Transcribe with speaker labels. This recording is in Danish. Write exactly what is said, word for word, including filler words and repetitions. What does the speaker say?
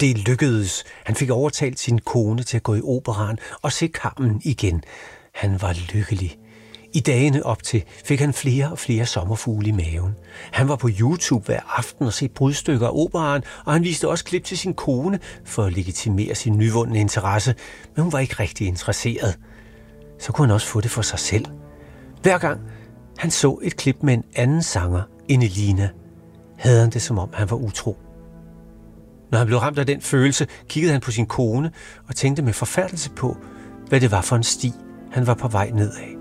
Speaker 1: det lykkedes. Han fik overtalt sin kone til at gå i operaen og se Carmen igen. Han var lykkelig. I dagene op til fik han flere og flere sommerfugle i maven. Han var på YouTube hver aften og se brudstykker af operaen, og han viste også klip til sin kone for at legitimere sin nyvundne interesse, men hun var ikke rigtig interesseret. Så kunne han også få det for sig selv. Hver gang han så et klip med en anden sanger end Elina, havde han det, som om han var utro. Når han blev ramt af den følelse, kiggede han på sin kone og tænkte med forfærdelse på, hvad det var for en sti, han var på vej nedad.